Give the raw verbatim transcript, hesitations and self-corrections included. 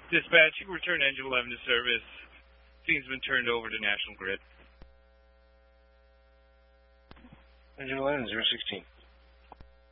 Dispatch, you can return Engine eleven to service. Scene's been turned over to National Grid. Engine eleven, zero sixteen.